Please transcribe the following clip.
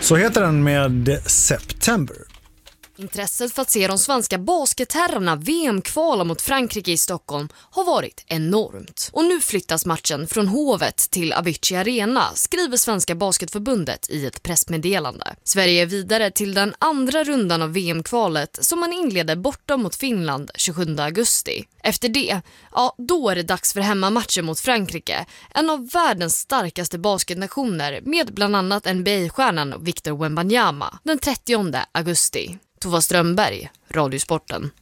Så heter den med September. Intresset för att se de svenska basketherrarna VM-kvala mot Frankrike i Stockholm har varit enormt. Och nu flyttas matchen från Hovet till Avicii Arena, skriver Svenska Basketförbundet i ett pressmeddelande. Sverige är vidare till den andra rundan av VM-kvalet som man inleder borta mot Finland 27 augusti. Efter det, då är det dags för hemmamatcher mot Frankrike, en av världens starkaste basketnationer med bland annat NBA-stjärnan Victor Wembanyama den 30 augusti. Tova Strömberg, Radiosporten.